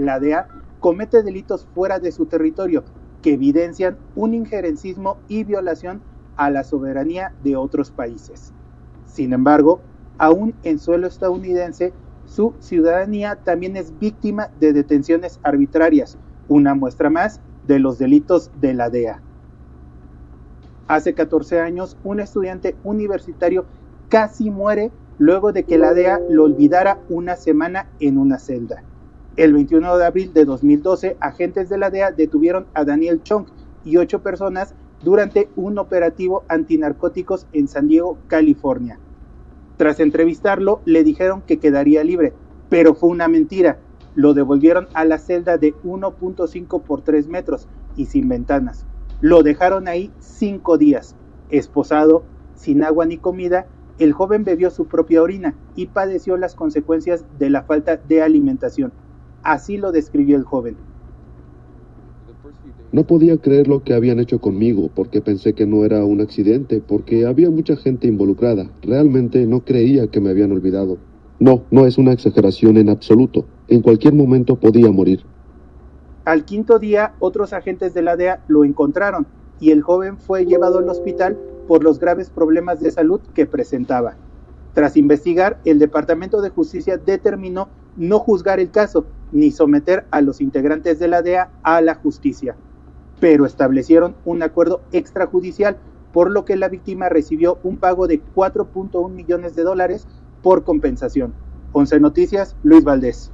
la DEA comete delitos fuera de su territorio que evidencian un injerencismo y violación a la soberanía de otros países. Sin embargo, aún en suelo estadounidense, su ciudadanía también es víctima de detenciones arbitrarias, una muestra más de los delitos de la DEA. Hace 14 años, un estudiante universitario casi muere luego de que la DEA lo olvidara una semana en una celda. El 21 de abril de 2012, agentes de la DEA detuvieron a Daniel Chong y 8 personas durante un operativo antinarcóticos en San Diego, California. Tras entrevistarlo, le dijeron que quedaría libre, pero fue una mentira. Lo devolvieron a la celda de 1.5 por 3 metros y sin ventanas. Lo dejaron ahí 5 días. Esposado, sin agua ni comida, el joven bebió su propia orina y padeció las consecuencias de la falta de alimentación. Así lo describió el joven. No podía creer lo que habían hecho conmigo, porque pensé que no era un accidente, porque había mucha gente involucrada. Realmente no creía que me habían olvidado. No es una exageración en absoluto. En cualquier momento podía morir. Al 5.º día, otros agentes de la DEA lo encontraron y el joven fue llevado al hospital por los graves problemas de salud que presentaba. Tras investigar, el Departamento de Justicia determinó no juzgar el caso ni someter a los integrantes de la DEA a la justicia, pero establecieron un acuerdo extrajudicial, por lo que la víctima recibió un pago de $4.1 millones por compensación. 11 Noticias, Luis Valdés.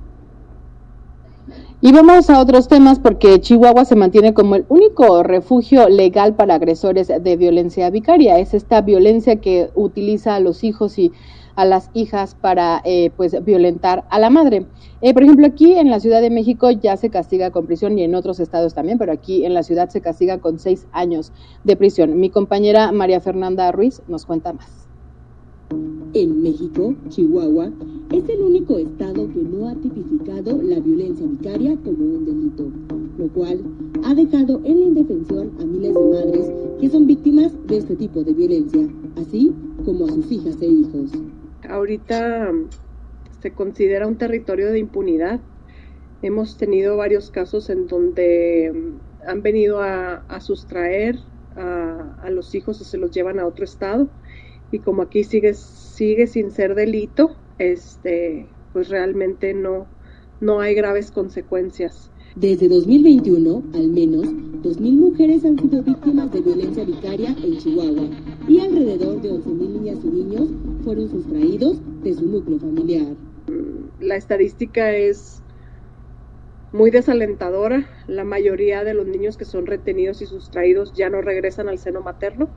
Y vamos a otros temas porque Chihuahua se mantiene como el único refugio legal para agresores de violencia vicaria. Es esta violencia que utiliza a los hijos y a las hijas para violentar a la madre. Por ejemplo, aquí en la Ciudad de México ya se castiga con prisión y en otros estados también, pero aquí en la ciudad se castiga con 6 años de prisión. Mi compañera María Fernanda Ruiz nos cuenta más. En México, Chihuahua es el único estado que no ha tipificado la violencia vicaria como un delito, lo cual ha dejado en la indefensión a miles de madres que son víctimas de este tipo de violencia, así como a sus hijas e hijos. Ahorita se considera un territorio de impunidad. Hemos tenido varios casos en donde han venido a sustraer a los hijos o se los llevan a otro estado. Y como aquí sigue sin ser delito, pues realmente no hay graves consecuencias. Desde 2021, al menos 2,000 mujeres han sido víctimas de violencia vicaria en Chihuahua y alrededor de 11,000 niñas y niños fueron sustraídos de su núcleo familiar. La estadística es muy desalentadora. La mayoría de los niños que son retenidos y sustraídos ya no regresan al seno materno.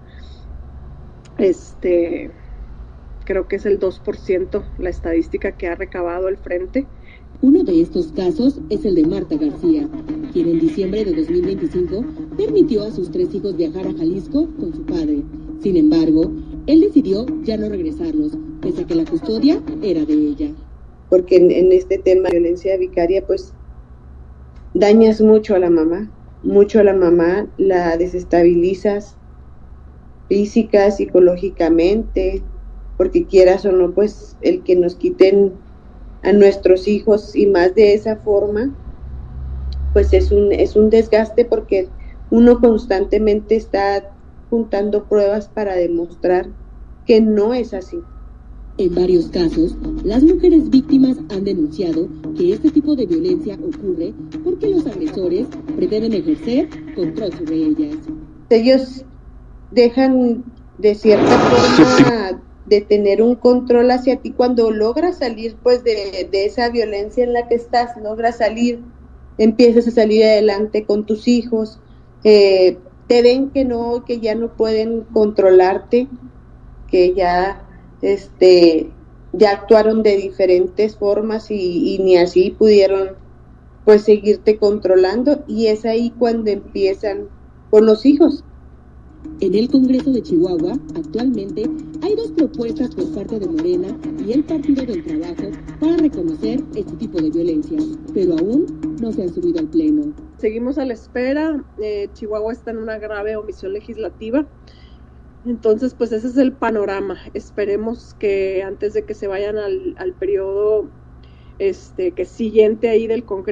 Creo que es el 2% la estadística que ha recabado el frente. Uno de estos casos es el de Marta García, quien en diciembre de 2025 permitió a sus 3 hijos viajar a Jalisco con su padre. Sin embargo, él decidió ya no regresarlos, pese a que la custodia era de ella. Porque en este tema de violencia vicaria, pues, dañas mucho a la mamá, la desestabilizas física, psicológicamente, porque quieras o no, pues el que nos quiten a nuestros hijos y más de esa forma, pues es un desgaste porque uno constantemente está juntando pruebas para demostrar que no es así. En varios casos, las mujeres víctimas han denunciado que este tipo de violencia ocurre porque los agresores pretenden ejercer control sobre ellas. Ellos dejan de cierta forma de tener un control hacia ti cuando logras salir pues de esa violencia en la que estás, logras salir, empiezas a salir adelante con tus hijos, te ven que ya no pueden controlarte, que ya actuaron de diferentes formas y ni así pudieron pues seguirte controlando, y es ahí cuando empiezan con los hijos. En el Congreso de Chihuahua, actualmente, hay 2 propuestas por parte de Morena y el Partido del Trabajo para reconocer este tipo de violencia, pero aún no se han subido al pleno. Seguimos a la espera. Chihuahua está en una grave omisión legislativa. Entonces, pues ese es el panorama. Esperemos que antes de que se vayan al periodo que siguiente ahí del Congreso,